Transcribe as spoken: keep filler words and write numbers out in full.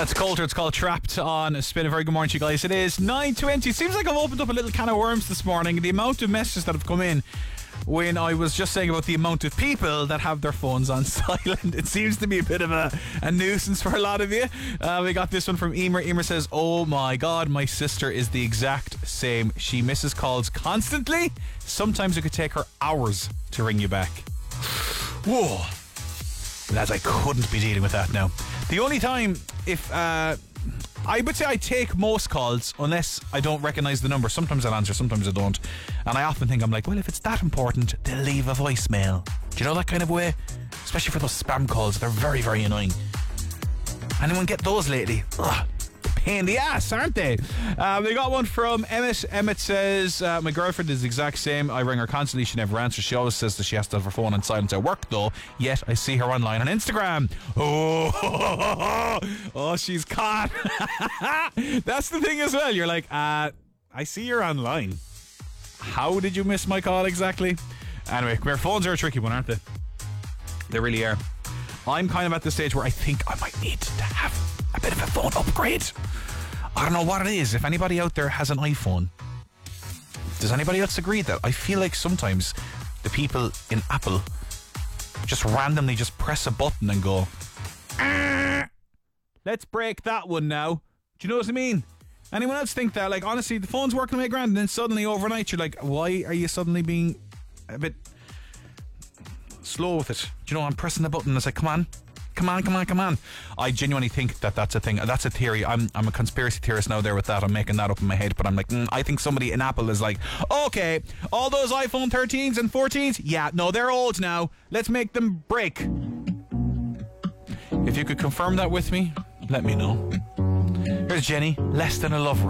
That's Coulter. It's called Trapped on a Spin. A very good morning to you guys. It is nine twenty. It seems like I've opened up a little can of worms this morning. The amount of messages that have come in when I was just saying about the amount of people that have their phones on silent, it seems to be a bit of a, a nuisance for a lot of you. Uh, we got this one from Emer. Emer says, oh my God, my sister is the exact same. She misses calls constantly. Sometimes it could take her hours to ring you back. Whoa. Lads, I couldn't be dealing with that now. The only time, if uh, I would say I take most calls unless I don't recognise the number. Sometimes I'll answer, sometimes I don't. And I often think, I'm like, well, if it's that important, they'll leave a voicemail. Do you know that kind of way? Especially for those spam calls. They're very, very annoying. Anyone get those lately? Ugh. Pain in the ass, aren't they? Uh, we got one from Emmett. Emmett says, uh, my girlfriend is the exact same. I ring her constantly. She never answers. She always says that she has to have her phone on silent at work, though. Yet I see her online on Instagram. Oh, oh, she's caught. That's the thing as well. You're like, uh, I see you're online. How did you miss my call exactly? Anyway, come here. Phones are a tricky one, aren't they? They really are. I'm kind of at the stage where I think I might need to have a bit of a phone upgrade. I don't know what it is. If anybody out there has an iPhone, does anybody else agree that I feel like sometimes the people in Apple just randomly just press a button and go, ah, let's break that one now. Do you know what I mean? Anyone else think that? Like, honestly, the phone's working away grand and then suddenly overnight you're like, why are you suddenly being a bit slow with it? Do you know, I'm pressing the button and it's like, come on. Come on, come on, come on. I genuinely think that that's a thing. That's a theory. I'm I'm a conspiracy theorist now there with that. I'm making that up in my head. But I'm like, mm, I think somebody in Apple is like, okay, all those iPhone thirteens and fourteens, yeah, no, they're old now. Let's make them break. If you could confirm that with me, let me know. Here's Jenny, Less Than a Lover.